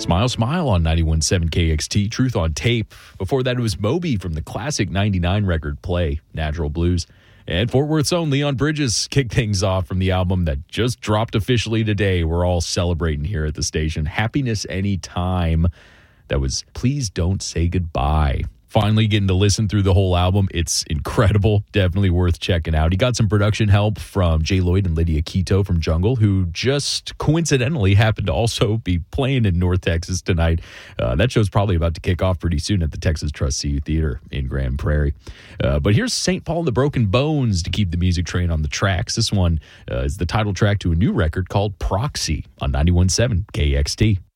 Smile, Smile on 91.7 KXT, Truth on Tape. Before that, it was Moby from the classic 99 record Play, Natural Blues. And Fort Worth's own Leon Bridges kicked things off from the album that just dropped officially today. We're all celebrating here at the station. Happiness Anytime. That was Please Don't Say Goodbye. Finally getting to listen through the whole album. It's incredible. Definitely worth checking out. He got some production help from Jay Lloyd and Lydia Quito from Jungle, who just coincidentally happened to also be playing in North Texas tonight. That show's probably about to kick off pretty soon at the Texas Trust CU Theater in Grand Prairie. But here's St. Paul and the Broken Bones to keep the music train on the tracks. This one is the title track to a new record called Proxy on 91.7 KXT.